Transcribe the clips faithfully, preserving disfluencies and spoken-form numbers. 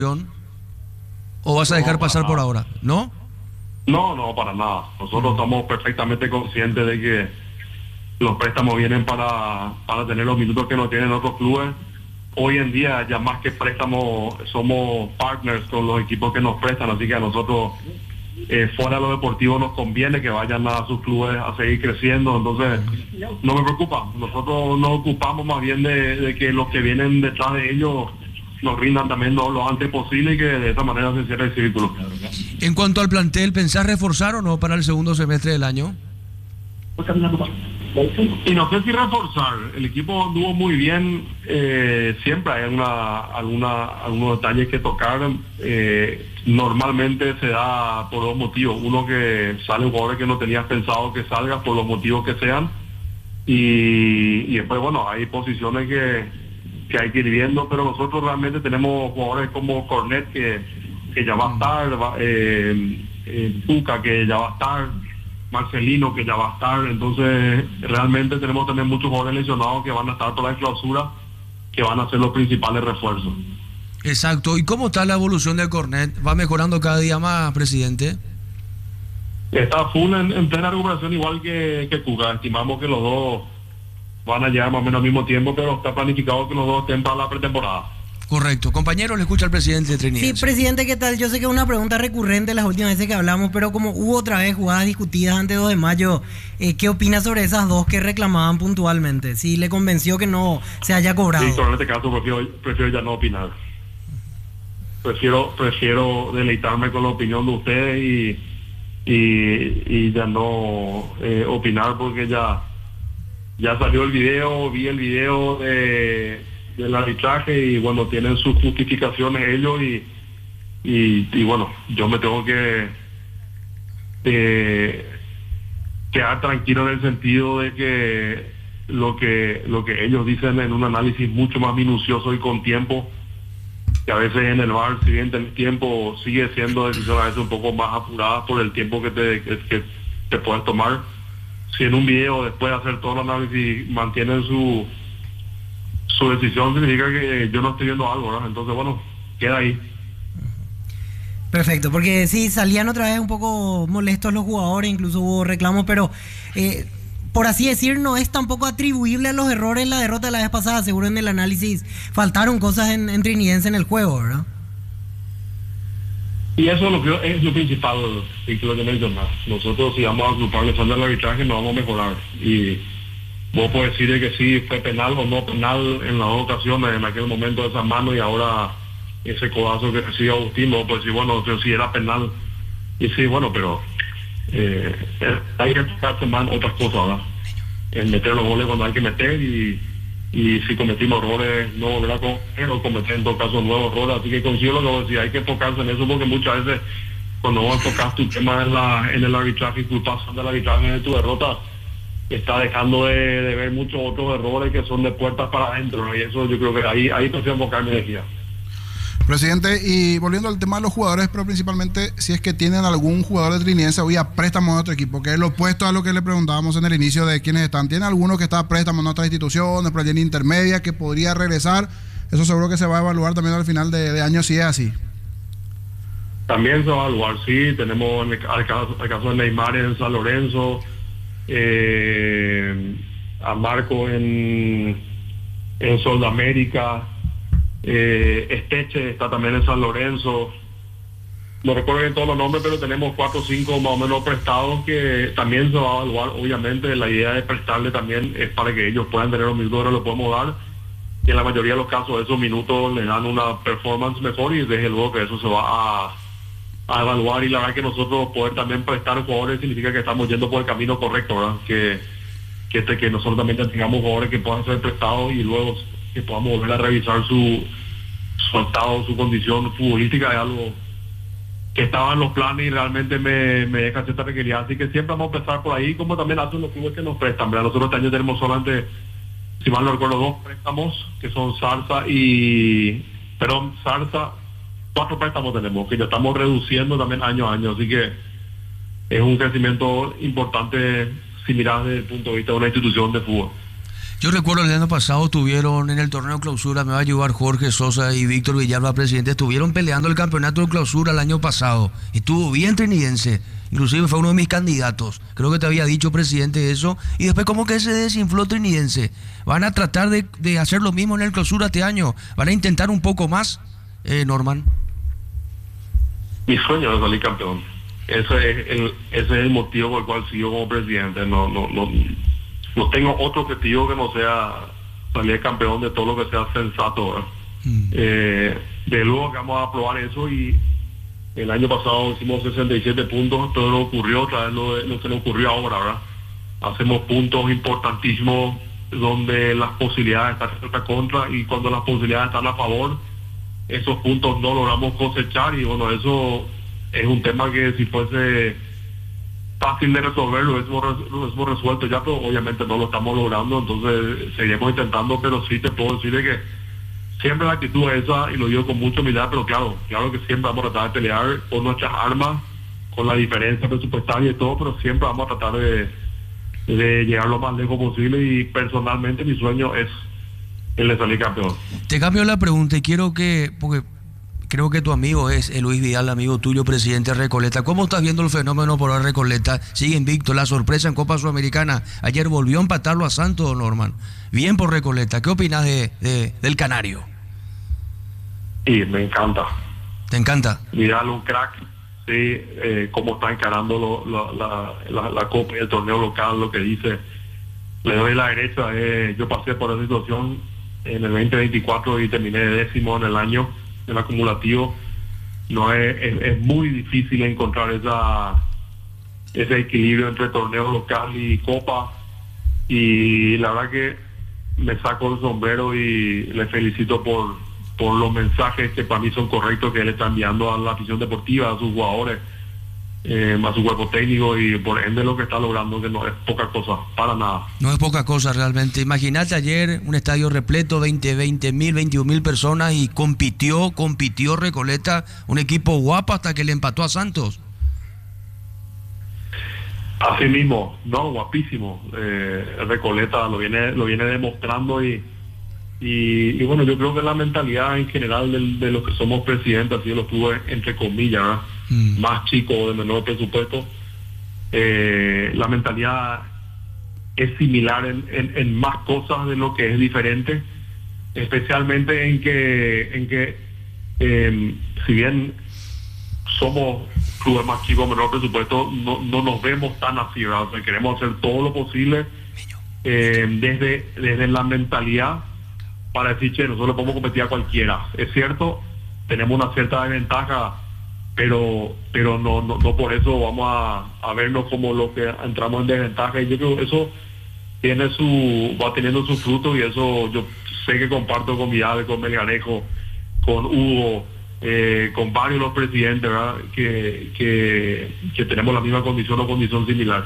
¿O vas a dejar No, para pasar por nada. ahora? ¿No? No, no, para nada. Nosotros estamos perfectamente conscientes de que los préstamos vienen para, para tener los minutos que no tienen otros clubes. Hoy en día, ya más que préstamos, somos partners con los equipos que nos prestan, así que a nosotros, eh, fuera de lo deportivo, nos conviene que vayan a sus clubes a seguir creciendo. Entonces, no me preocupa. Nosotros nos ocupamos más bien de, de que los que vienen detrás de ellos nos rindan también lo, lo antes posible y que de esta manera se cierre el círculo. En cuanto al plantel, ¿pensás reforzar o no para el segundo semestre del año? Y no sé si reforzar, el equipo anduvo muy bien, eh, siempre hay alguna, alguna, algunos detalles que tocar, eh, normalmente se da por dos motivos, uno que sale un jugador que no tenías pensado que salga por los motivos que sean, y, y después bueno, hay posiciones que, que hay que ir viendo, pero nosotros realmente tenemos jugadores como Cornet que, que ya va a estar, va, eh, eh, Tuca que ya va a estar, Marcelino que ya va a estar, entonces realmente tenemos también muchos jugadores lesionados que van a estar por la clausura, que van a ser los principales refuerzos. Exacto. ¿Y cómo está la evolución de Cornet? ¿Va mejorando cada día más, presidente? Está full en, en plena recuperación igual que, que Cuca. Estimamos que los dos van a llegar más o menos al mismo tiempo, pero está planificado que los dos estén para la pretemporada. Correcto. Compañero, le escucha al presidente de Trinidad. Sí, presidente, ¿qué tal? Yo sé que es una pregunta recurrente las últimas veces que hablamos, pero como hubo otra vez jugadas discutidas antes de dos de mayo, eh, ¿qué opina sobre esas dos que reclamaban puntualmente? Si le convenció que no se haya cobrado. Sí, sobre este caso prefiero, prefiero ya no opinar. Prefiero, prefiero deleitarme con la opinión de ustedes y, y, y ya no eh, opinar porque ya, ya salió el video, vi el video de... del arbitraje y bueno, tienen sus justificaciones ellos y, y, y bueno, yo me tengo que eh, quedar tranquilo en el sentido de que lo que lo que ellos dicen en un análisis mucho más minucioso y con tiempo, que a veces en el V A R, si bien el tiempo sigue siendo decisiones a veces un poco más apuradas por el tiempo que te, que, que te puedes tomar, si en un video después de hacer todo el análisis mantienen su su decisión, significa que yo no estoy viendo algo, ¿verdad? Entonces, bueno, queda ahí. Perfecto, porque sí, salían otra vez un poco molestos los jugadores, incluso hubo reclamos, pero eh, por así decir, no es tampoco atribuible a los errores en la derrota de la vez pasada. Seguro en el análisis faltaron cosas en, en Trinidense en el juego, ¿verdad? Y eso es lo, que, es lo principal, y que lo que mencionas. Nosotros, si vamos a agrupar el fondo del arbitraje, nos vamos a mejorar. Y vos podés decir que sí fue penal o no penal en las dos ocasiones, en aquel momento de esa mano y ahora ese codazo que recibió Agustín, vos podés decir, bueno, pero sí era penal. Y sí, bueno, pero eh, hay que fijarse más en otras cosas, ¿verdad? En meter los goles cuando hay que meter y, y si cometimos errores, no volver a cometer o cometer en todo caso nuevos errores. Así que consigo lo que vos decís, hay que enfocarse en eso porque muchas veces cuando vos enfocas tu tema en, la, en el arbitraje y culpas del arbitraje de tu derrota, está dejando de, de ver muchos otros errores que son de puertas para adentro, ¿no? Y eso yo creo que ahí, ahí prefiero enfocar mi energía. Presidente, y volviendo al tema de los jugadores, pero principalmente si es que tienen algún jugador de Trinidense hoy a préstamo de otro equipo, que es lo opuesto a lo que le preguntábamos en el inicio de quiénes están. ¿Tiene alguno que está a préstamo en otras instituciones, pero ya en intermedia, que podría regresar? Eso seguro que se va a evaluar también al final de, de año si es así. También se va a evaluar, sí. Tenemos el, el, caso, el caso de Neymar en San Lorenzo, eh, a Marco en, en Sudamérica, eh, Esteche está también en San Lorenzo. No recuerdo bien todos los nombres, pero tenemos cuatro o cinco más o menos prestados que también se va a evaluar. Obviamente la idea de prestarle también es para que ellos puedan tener los minutos que lo podemos dar, y en la mayoría de los casos esos minutos le dan una performance mejor y desde luego que eso se va a a evaluar, y la verdad que nosotros poder también prestar jugadores significa que estamos yendo por el camino correcto, ¿verdad? Que, que, este, que nosotros también tengamos jugadores que puedan ser prestados y luego que podamos volver a revisar su, su estado, su condición futbolística, es algo que estaba en los planes y realmente me, me deja cierta tranquilidad. Así que siempre vamos a empezar por ahí, como también hacen los clubes que nos prestan, ¿verdad? Nosotros este año tenemos solamente, si mal no recuerdo, dos préstamos, que son Zarza y... Perdón, Zarza... Cuatro préstamos tenemos, que ya estamos reduciendo también año a año, así que es un crecimiento importante si miras desde el punto de vista de una institución de fútbol. Yo recuerdo el año pasado tuvieron en el torneo clausura, me va a ayudar Jorge Sosa y Víctor Villalba, presidente, estuvieron peleando el campeonato de clausura el año pasado. Estuvo bien trinidense, inclusive fue uno de mis candidatos. Creo que te había dicho, presidente, eso. Y después como que se desinfló trinidense. Van a tratar de, de hacer lo mismo en el clausura este año. Van a intentar un poco más, eh, Norman. Mi sueño es salir campeón. Ese es el, ese es el motivo por el cual sigo como presidente. No, no, no. No tengo otro objetivo que no sea salir campeón de todo lo que sea sensato. Mm. Eh, de luego que vamos a probar eso y el año pasado hicimos sesenta y siete puntos, todo lo ocurrió, otra vez lo, lo que nos ocurrió ahora, ¿verdad? Hacemos puntos importantísimos donde las posibilidades están en nuestra contra y cuando las posibilidades están a favor, esos puntos no logramos cosechar y bueno, eso es un tema que si fuese fácil de resolver, lo hemos, lo hemos resuelto ya, pero obviamente no lo estamos logrando, entonces seguiremos intentando, pero sí te puedo decir de que siempre la actitud es esa, y lo digo con mucha humildad, pero claro, claro que siempre vamos a tratar de pelear con nuestras armas, con la diferencia presupuestaria y todo, pero siempre vamos a tratar de, de llegar lo más lejos posible y personalmente mi sueño es el de salir campeón. Te cambio la pregunta y quiero que, porque creo que tu amigo es el Luis Vidal, amigo tuyo, presidente de Recoleta. ¿Cómo estás viendo el fenómeno por la Recoleta? Sigue invicto, la sorpresa en Copa Sudamericana. Ayer volvió a empatarlo a Santos, Norman. Bien por Recoleta. ¿Qué opinas de, de, del Canario? Sí, me encanta. ¿Te encanta? Vidal, un crack. Sí, eh, cómo está encarando lo, lo, la, la, la Copa y el torneo local, lo que dice. Le doy la derecha. Eh, yo pasé por esa situación en el veinte veinticuatro y terminé de décimo en el año. El acumulativo no es, es, es muy difícil encontrar esa ese equilibrio entre torneo local y copa, y la verdad que me saco el sombrero y le felicito por por los mensajes que para mí son correctos que él está enviando a la afición deportiva, a sus jugadores, eh, a su cuerpo técnico, y por ende lo que está logrando, que no es poca cosa, para nada. No es poca cosa realmente. Imagínate ayer un estadio repleto, veinte, veinte mil, veintiún mil personas, y compitió, compitió Recoleta, un equipo guapo hasta que le empató a Santos. Así mismo, no, guapísimo. Eh, Recoleta lo viene, lo viene demostrando y, y, y bueno, yo creo que la mentalidad en general de, de los que somos presidentes, así lo tuve entre comillas, ¿verdad? Mm. Más chico, de menor presupuesto, eh, la mentalidad es similar en, en, en más cosas de lo que es diferente, especialmente en que en que eh, si bien somos clubes más chicos, menor presupuesto, no, no nos vemos tan así, ¿verdad? O sea, queremos hacer todo lo posible eh, desde, desde la mentalidad para decir, che, nosotros podemos competir a cualquiera. Es cierto, tenemos una cierta desventaja, pero pero no no, no por eso vamos a, a vernos como los que entramos en desventaja, y yo creo que eso tiene su va teniendo sus frutos, y eso yo sé que comparto con Vidal, con Melgarejo, con Hugo, eh, con varios de los presidentes, ¿verdad? Que, que, que tenemos la misma condición o condición similar.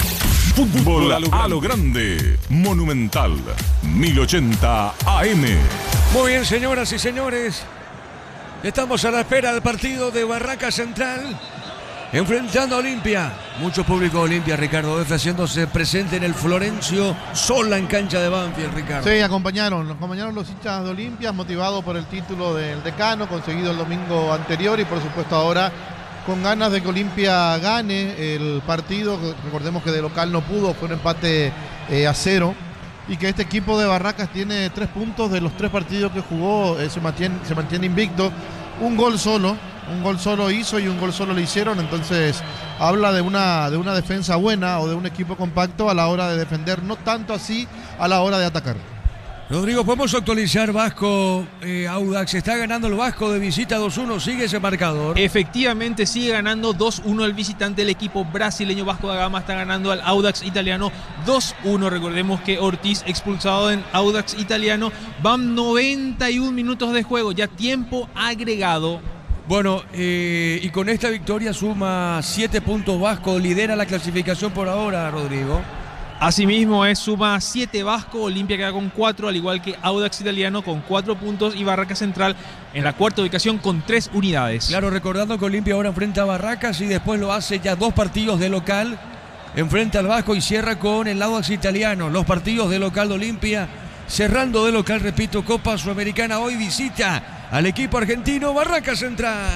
Fútbol a lo, a lo grande, Monumental, mil ochenta A M. Muy bien, señoras y señores, estamos a la espera del partido de Barraca Central enfrentando a Olimpia. Mucho público de Olimpia, Ricardo F, haciéndose presente en el Florencio Sola en cancha de Banfield, Ricardo. Sí, acompañaron, acompañaron los hinchas de Olimpia, motivados por el título del decano, conseguido el domingo anterior, y por supuesto ahora con ganas de que Olimpia gane el partido. Recordemos que de local no pudo, fue un empate eh, a cero, y que este equipo de Barracas tiene tres puntos de los tres partidos que jugó, eh, se mantiene, se mantiene invicto. Un gol solo, un gol solo hizo y un gol solo le hicieron, entonces habla de una, de una defensa buena o de un equipo compacto a la hora de defender, no tanto así a la hora de atacar. Rodrigo, ¿podemos actualizar Vasco eh, Audax? Está ganando el Vasco de visita dos uno, sigue ese marcador. Efectivamente, sigue ganando dos uno el visitante. El equipo brasileño Vasco da Gama está ganando al Audax italiano dos uno. Recordemos que Ortiz expulsado en Audax italiano. Van noventa y un minutos de juego, ya tiempo agregado. Bueno, eh, y con esta victoria suma siete puntos Vasco, lidera la clasificación por ahora, Rodrigo. Asimismo es suma siete Vasco, Olimpia queda con cuatro, al igual que Audax italiano con cuatro puntos, y Barraca Central en la cuarta ubicación con tres unidades. Claro, recordando que Olimpia ahora enfrenta a Barracas y después lo hace ya dos partidos de local enfrenta al Vasco y cierra con el Audax Italiano. Los partidos de local de Olimpia, cerrando de local, repito, Copa Sudamericana. Hoy visita al equipo argentino Barraca Central.